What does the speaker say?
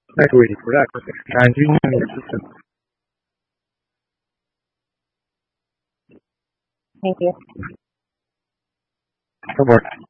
Like waiting for that. Continuing your system. Thank you. Come on.